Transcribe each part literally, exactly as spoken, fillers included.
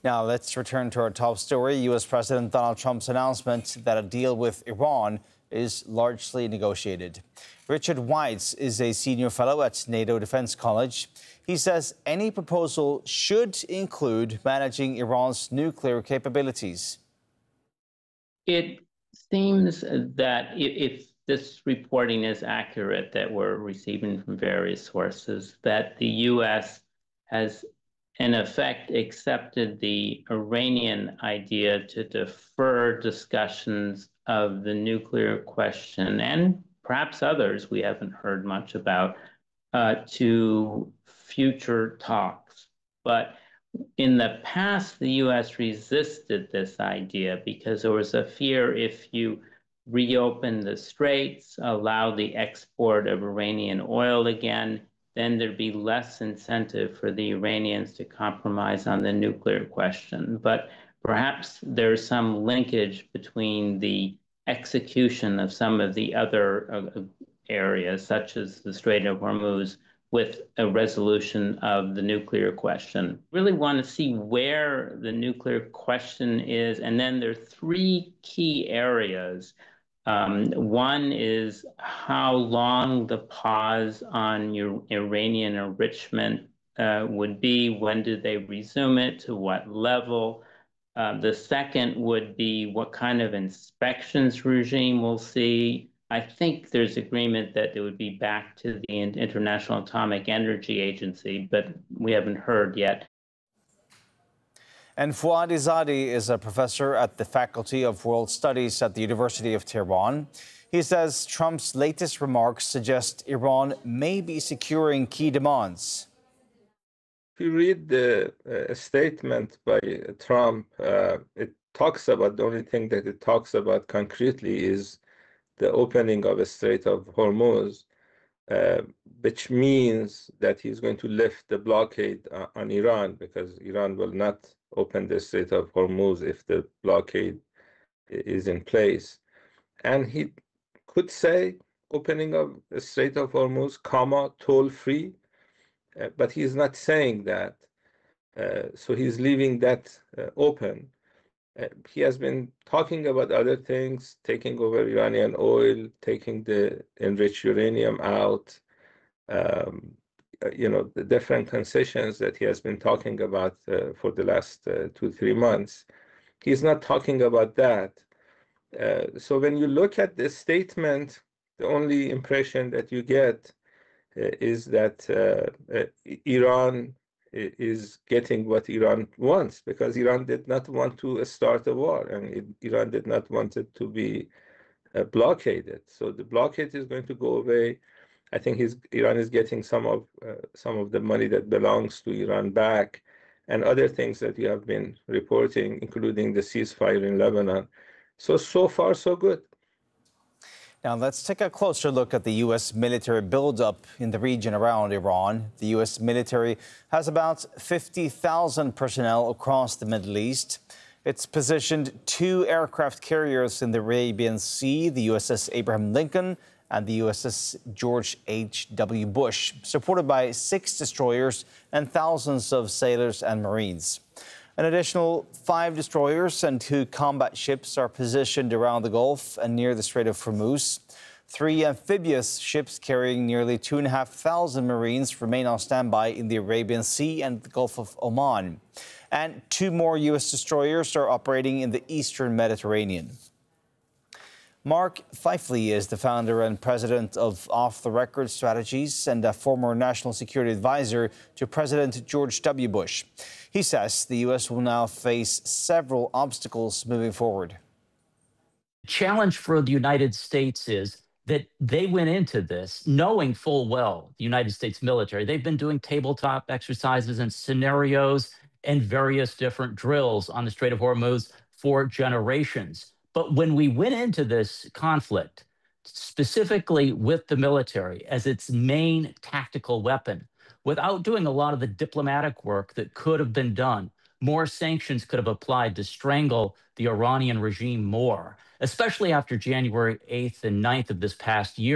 Now, let's return to our top story. U S. President Donald Trump's announcement that a deal with Iran is largely negotiated. Richard Weitz is a senior fellow at NATO Defense College. He says any proposal should include managing Iran's nuclear capabilities. It seems that if this reporting is accurate that we're receiving from various sources, that the U S has in effect accepted the Iranian idea to defer discussions of the nuclear question and perhaps others we haven't heard much about uh, to future talks. But in the past, the U S resisted this idea because there was a fear if you reopen the straits, allow the export of Iranian oil again, then there'd be less incentive for the Iranians to compromise on the nuclear question. But perhaps there's some linkage between the execution of some of the other uh, areas, such as the Strait of Hormuz, with a resolution of the nuclear question. Really want to see where the nuclear question is. And then there are three key areas. Um, one is how long the pause on your Iranian enrichment uh, would be. When do they resume it? To what level? Uh, the second would be what kind of inspections regime we'll see. I think there's agreement that it would be back to the International Atomic Energy Agency, but we haven't heard yet. And Fouad Izadi is a professor at the Faculty of World Studies at the University of Tehran. He says Trump's latest remarks suggest Iran may be securing key demands. If you read the uh, statement by Trump, uh, it talks about, the only thing that it talks about concretely is the opening of a Strait of Hormuz, uh, which means that he's going to lift the blockade uh, on Iran, because Iran will not open the Strait of Hormuz if the blockade is in place. And he could say opening of the Strait of Hormuz, comma, toll-free, uh, but he's not saying that. Uh, so he's leaving that uh, open. Uh, he has been talking about other things, taking over Iranian oil, taking the enriched uranium out, um, you know, the different concessions that he has been talking about uh, for the last uh, two, three months. He's not talking about that. Uh, so when you look at this statement, the only impression that you get uh, is that uh, uh, Iran is getting what Iran wants, because Iran did not want to start a war, and it, Iran did not want it to be uh, blockaded. So the blockade is going to go away. I think he's, Iran is getting some of uh, some of the money that belongs to Iran back, and other things that you have been reporting, including the ceasefire in Lebanon. So, so far, so good. Now, let's take a closer look at the U S military buildup in the region around Iran. The U S military has about fifty thousand personnel across the Middle East. It's positioned two aircraft carriers in the Arabian Sea, the U S S Abraham Lincoln and the U S S George H W Bush, supported by six destroyers and thousands of sailors and Marines. An additional five destroyers and two combat ships are positioned around the Gulf and near the Strait of Hormuz. Three amphibious ships carrying nearly two and a half thousand Marines remain on standby in the Arabian Sea and the Gulf of Oman. And two more U S destroyers are operating in the eastern Mediterranean. Mark Feifley is the founder and president of Off the Record Strategies and a former national security advisor to President George W. Bush. He says the U S will now face several obstacles moving forward. The challenge for the United States is that they went into this knowing full well, the United States military, they've been doing tabletop exercises and scenarios and various different drills on the Strait of Hormuz for generations. But when we went into this conflict, specifically with the military as its main tactical weapon, without doing a lot of the diplomatic work that could have been done, more sanctions could have applied to strangle the Iranian regime more, especially after January eighth and ninth of this past year.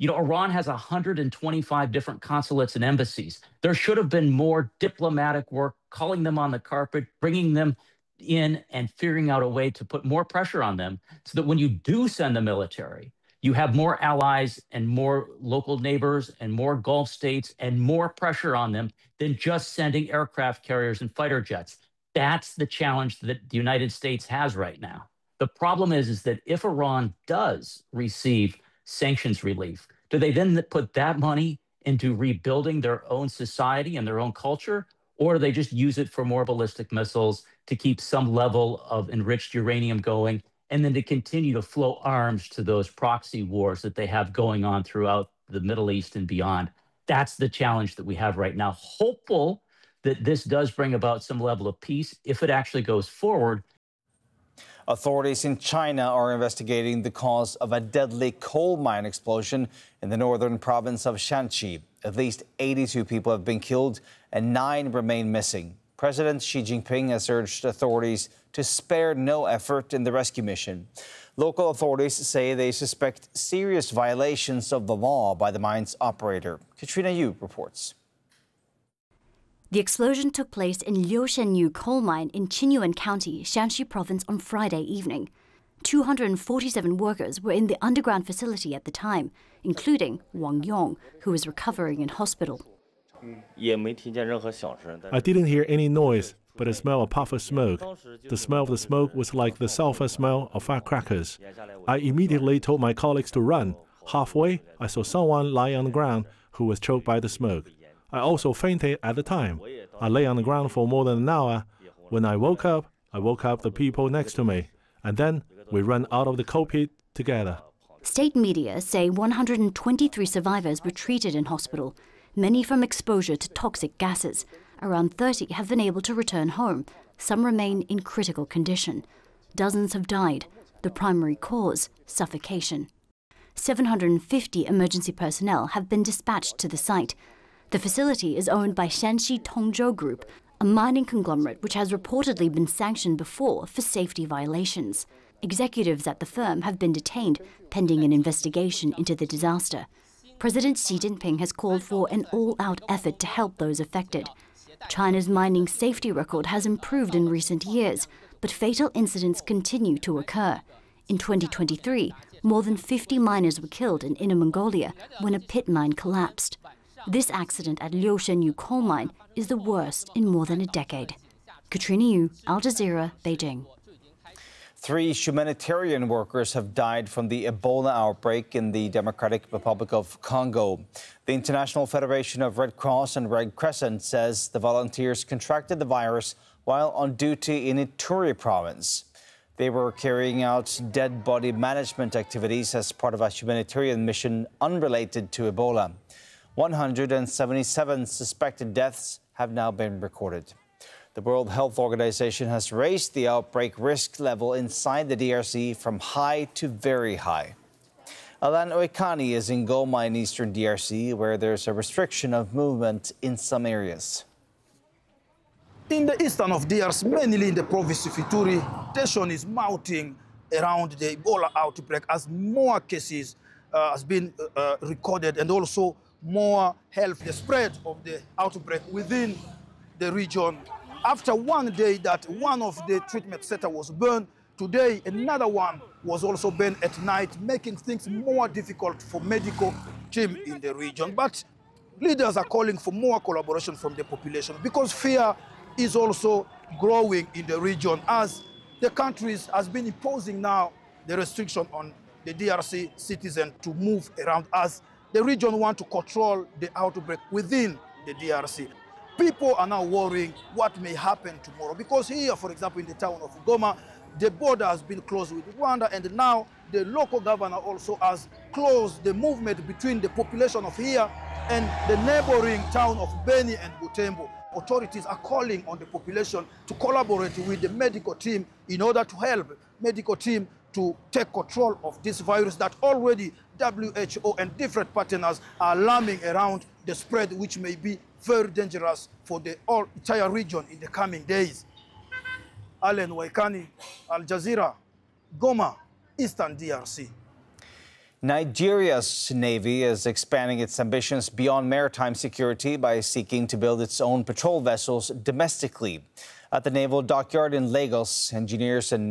You know, Iran has one hundred twenty-five different consulates and embassies. There should have been more diplomatic work, calling them on the carpet, bringing them in and figuring out a way to put more pressure on them so that when you do send the military, you have more allies and more local neighbors and more Gulf states and more pressure on them than just sending aircraft carriers and fighter jets. That's the challenge that the United States has right now. The problem is, is that if Iran does receive sanctions relief, do they then put that money into rebuilding their own society and their own culture? Or do they just use it for more ballistic missiles to keep some level of enriched uranium going, and then to continue to flow arms to those proxy wars that they have going on throughout the Middle East and beyond? That's the challenge that we have right now. Hopeful that this does bring about some level of peace if it actually goes forward. Authorities in China are investigating the cause of a deadly coal mine explosion in the northern province of Shanxi. At least eighty-two people have been killed and nine remain missing. President Xi Jinping has urged authorities to spare no effort in the rescue mission. Local authorities say they suspect serious violations of the law by the mine's operator. Katrina Yu reports. The explosion took place in Liushenyu coal mine in Qinyuan County, Shanxi province on Friday evening. two hundred forty-seven workers were in the underground facility at the time, including Wang Yong, who was recovering in hospital. I didn't hear any noise, but a smell of puff of smoke. The smell of the smoke was like the sulfur smell of firecrackers. I immediately told my colleagues to run. Halfway, I saw someone lying on the ground who was choked by the smoke. I also fainted at the time. I lay on the ground for more than an hour. When I woke up, I woke up the people next to me, and then we ran out of the coal pit together. State media say one hundred twenty-three survivors were treated in hospital, many from exposure to toxic gases. Around thirty have been able to return home. Some remain in critical condition. Dozens have died. The primary cause, suffocation. seven hundred fifty emergency personnel have been dispatched to the site. The facility is owned by Shanxi Tongzhou Group, a mining conglomerate which has reportedly been sanctioned before for safety violations. Executives at the firm have been detained pending an investigation into the disaster. President Xi Jinping has called for an all-out effort to help those affected. China's mining safety record has improved in recent years, but fatal incidents continue to occur. In twenty twenty-three, more than fifty miners were killed in Inner Mongolia when a pit mine collapsed. This accident at Liushenyu coal mine is the worst in more than a decade. Katrina Yu, Al Jazeera, Beijing. Three humanitarian workers have died from the Ebola outbreak in the Democratic Republic of Congo. The International Federation of Red Cross and Red Crescent says the volunteers contracted the virus while on duty in Ituri province. They were carrying out dead body management activities as part of a humanitarian mission unrelated to Ebola. one hundred seventy-seven suspected deaths have now been recorded. The World Health Organization has raised the outbreak risk level inside the D R C from high to very high. Alan Oikani is in Goma in eastern D R C, where there's a restriction of movement in some areas. In the eastern of D R C, mainly in the province of Ituri, tension is mounting around the Ebola outbreak as more cases uh, has been uh, recorded, and also more health, the spread of the outbreak within the region. After one day that one of the treatment centers was burned, today another one was also burned at night, making things more difficult for medical team in the region. But leaders are calling for more collaboration from the population because fear is also growing in the region as the countries has been imposing now the restriction on the D R C citizens to move around as the region want to control the outbreak within the D R C. People are now worrying what may happen tomorrow because here, for example, in the town of Goma, the border has been closed with Rwanda, and now the local governor also has closed the movement between the population of here and the neighboring town of Beni and Butembo. Authorities are calling on the population to collaborate with the medical team in order to help medical team to take control of this virus that already W H O and different partners are alarming around the spread, which may be very dangerous for the whole entire region in the coming days. Alan Waikani, Al Jazeera, Goma, Eastern D R C. Nigeria's Navy is expanding its ambitions beyond maritime security by seeking to build its own patrol vessels domestically. At the Naval Dockyard in Lagos, engineers and